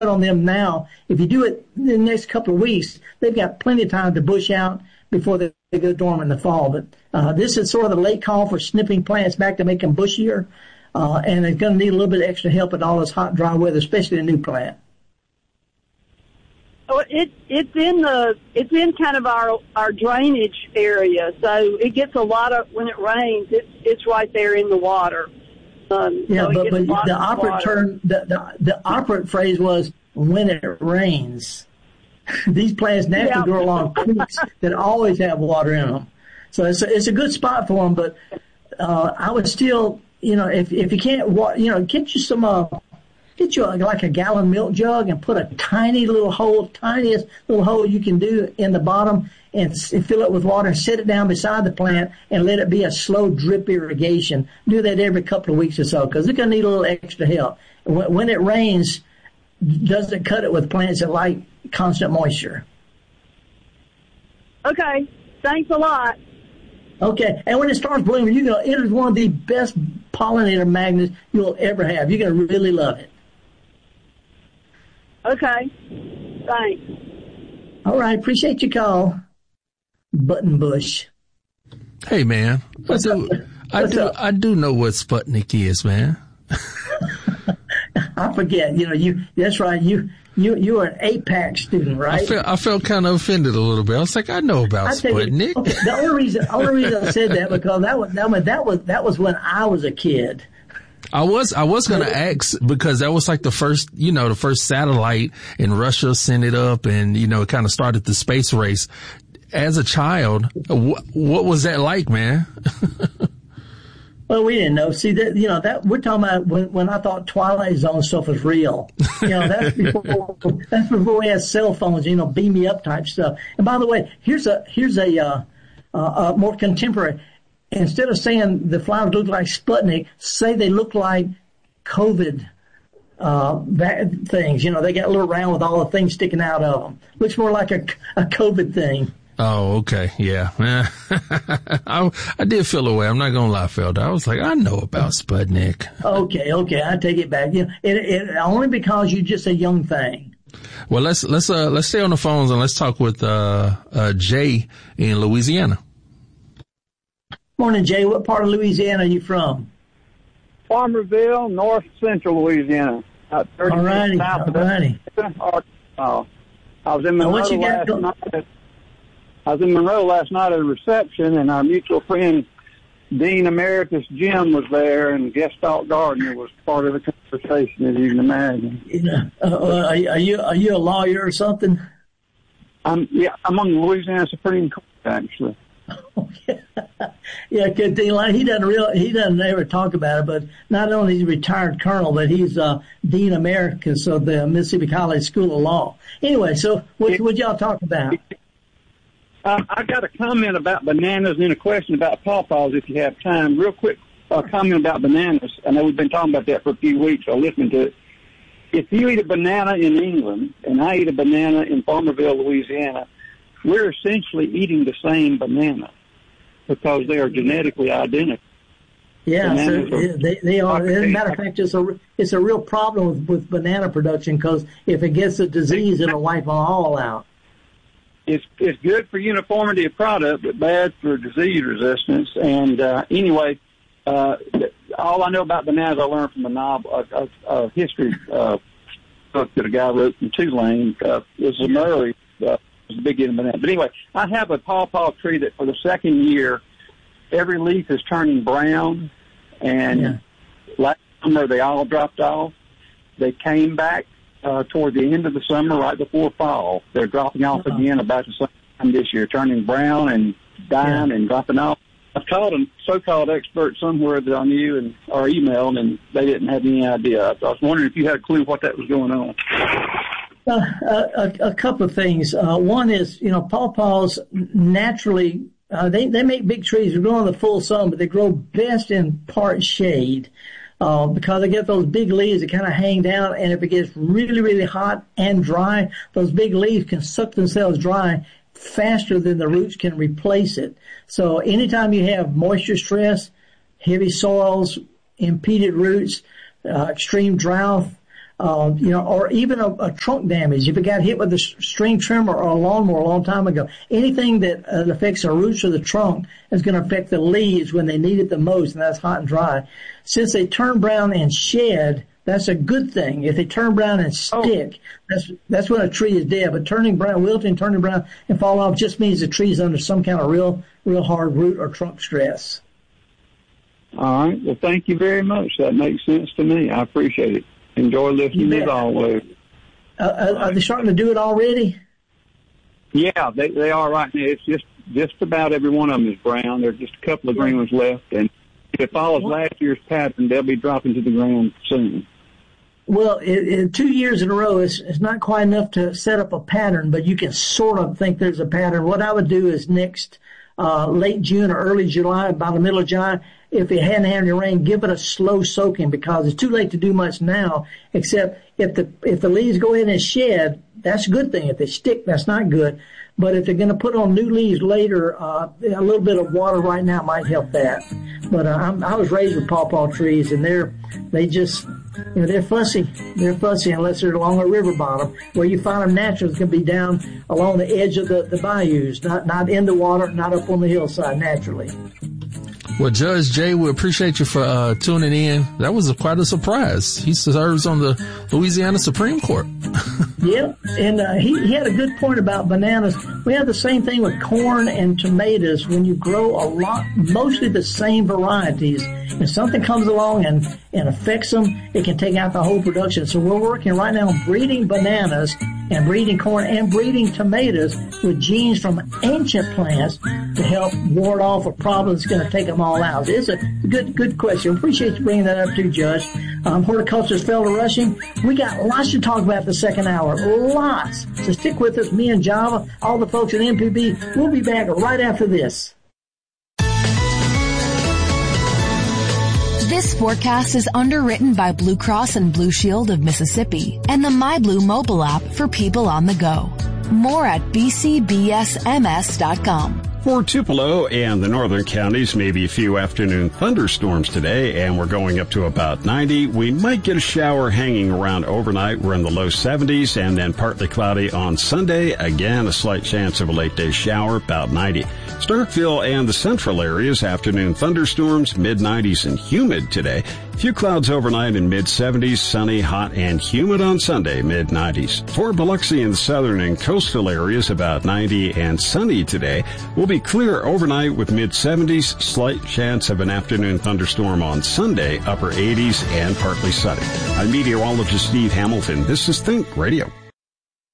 on them now. If you do it in the next couple of weeks, they've got plenty of time to bush out before they go dormant in the fall. But this is sort of the late call for snipping plants back to make them bushier, and it's going to need a little bit of extra help in all this hot, dry weather, especially a new plant. Oh, it's in kind of our drainage area, so it gets a lot of, when it rains, it's right there in the water. Yeah, so but the operant term, the operant phrase was when it rains. These plants naturally grow along creeks that always have water in them, so it's a good spot for them. But I would still, if you can't, get you some. Get you like a gallon milk jug and put a tiniest little hole you can do in the bottom and fill it with water and set it down beside the plant and let it be a slow drip irrigation. Do that every couple of weeks or so because it's going to need a little extra help. When it rains, doesn't cut it with plants that like constant moisture. Okay. Thanks a lot. Okay. And when it starts blooming, it is one of the best pollinator magnets you'll ever have. You're going to really love it. Okay. Thanks. All right. Appreciate your call. Buttonbush. Hey, man. I do know what Sputnik is, man. I forget. That's right. You are an APAC student, right? I felt kind of offended a little bit. I was like, I know about Sputnik. Okay, the only reason I said that because that was when I was a kid. I was going to ask because that was like the first satellite in Russia sent it up and, it kind of started the space race. As a child, what was that like, man? Well, we didn't know. See, that we're talking about when I thought Twilight Zone stuff was real. That's before we had cell phones, beam me up type stuff. And by the way, here's a more contemporary. Instead of saying the flowers look like Sputnik, say they look like COVID things. They got a little round with all the things sticking out of them. Looks more like a COVID thing. Oh, okay. Yeah. I did feel away. I'm not going to lie, Felder. I was like, I know about Sputnik. Okay. I take it back. It only because you're just a young thing. Well, let's stay on the phones and let's talk with Jay in Louisiana. Morning, Jay. What part of Louisiana are you from? Farmerville, north central Louisiana. 30 minutes south of Arkansas. I was in Monroe last night at a reception, and our mutual friend Dean Emeritus Jim was there, and Gestalt Gardner was part of the conversation, as you can imagine. Are you a lawyer or something? I'm on the Louisiana Supreme Court, actually. Yeah, because he doesn't ever talk about it. But not only is he a retired colonel, but he's Dean Emeritus of the Mississippi College School of Law. Anyway, so what y'all talk about? I got a comment about bananas and a question about pawpaws, if you have time. Real quick comment about bananas. I know we've been talking about that for a few weeks. I'll listen to it. If you eat a banana in England and I eat a banana in Farmerville, Louisiana, we're essentially eating the same banana because they are genetically identical. Yeah, so they are. As a matter of fact, it's a real problem with banana production because if it gets a disease, it'll wipe them all out. It's good for uniformity of product, but bad for disease resistance. And anyway, all I know about bananas I learned from a novel, a history book that a guy wrote from Tulane. It was an early. Big eating banana. But anyway, I have a pawpaw tree that for the second year, every leaf is turning brown, and last summer they all dropped off. They came back toward the end of the summer, right before fall. They're dropping off again about the same time this year, turning brown and dying and dropping off. I've called a so-called expert somewhere that I knew or emailed, and they didn't have any idea. I was wondering if you had a clue what that was going on. A couple of things. One is, pawpaws naturally, they make big trees. They grow in the full sun, but they grow best in part shade because they get those big leaves that kind of hang down. And if it gets really, really hot and dry, those big leaves can suck themselves dry faster than the roots can replace it. So anytime you have moisture stress, heavy soils, impeded roots, extreme drought, or even a trunk damage. If it got hit with a string trimmer or a lawnmower a long time ago, anything that affects the roots of the trunk is going to affect the leaves when they need it the most, and that's hot and dry. Since they turn brown and shed, that's a good thing. If they turn brown and stick, that's when a tree is dead. But turning brown, wilting, turning brown, and fall off just means the tree is under some kind of real hard root or trunk stress. All right. Well, thank you very much. That makes sense to me. I appreciate it. Enjoy listening as always. Are they starting to do it already? Yeah, they are right now. It's just about every one of them is brown. There's just a couple of green ones left, and if it follows last year's pattern, they'll be dropping to the ground soon. Well, in 2 years in a row, it's not quite enough to set up a pattern, but you can sort of think there's a pattern. What I would do is next late June or early July, about the middle of July, if it hadn't had any rain, give it a slow soaking, because it's too late to do much now, except if the leaves go in and shed, that's a good thing. If they stick, that's not good. But if they're going to put on new leaves later, a little bit of water right now might help that. But I was raised with pawpaw trees, and they're fussy. They're fussy unless they're along a river bottom. Where you find them naturally, it's going to be down along the edge of the bayous, not in the water, not up on the hillside naturally. Well, Judge Jay, we appreciate you for tuning in. That was quite a surprise. He serves on the Louisiana Supreme Court. Yeah, and he had a good point about bananas. We have the same thing with corn and tomatoes. When you grow mostly the same varieties, if something comes along and affects them, it can take out the whole production. So we're working right now on breeding bananas and breeding corn and breeding tomatoes with genes from ancient plants to help ward off a problem that's going to take them all out. It's a good question. Appreciate you bringing that up too, Judge. Horticulturist Felder Rushing. We got lots to talk about the second hour. Lots. So stick with us, me and Java, all the folks at MPB. We'll be back right after this. This forecast is underwritten by Blue Cross and Blue Shield of Mississippi and the MyBlue mobile app for people on the go. More at bcbsms.com. For Tupelo and the northern counties, maybe a few afternoon thunderstorms today, and we're going up to about 90. We might get a shower hanging around overnight. We're in the low 70s, and then partly cloudy on Sunday. Again, a slight chance of a late day shower, about 90. Starkville and the central areas, afternoon thunderstorms, mid-90s and humid today. Few clouds overnight in mid-70s, sunny, hot, and humid on Sunday, mid-90s. For Biloxi and the southern and coastal areas, about 90 and sunny today. We'll be clear overnight with mid-70s, slight chance of an afternoon thunderstorm on Sunday, upper 80s, and partly sunny. I'm meteorologist Steve Hamilton. This is Think Radio.